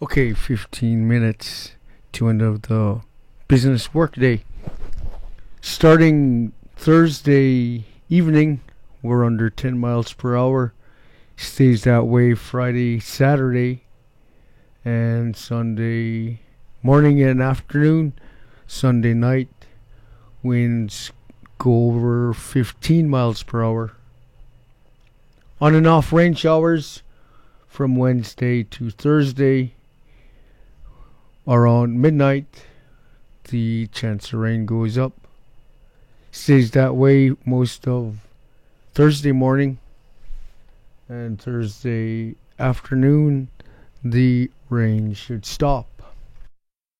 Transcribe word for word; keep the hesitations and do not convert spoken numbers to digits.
Okay, fifteen minutes to end of the business workday. Starting Thursday evening, we're under ten miles per hour. Stays that way Friday, Saturday, and Sunday morning and afternoon. Sunday night, winds go over fifteen miles per hour. On and off rain showers from Wednesday to Thursday. Around midnight, the chance of rain goes up. Stays that way most of Thursday morning, and Thursday afternoon, the rain should stop.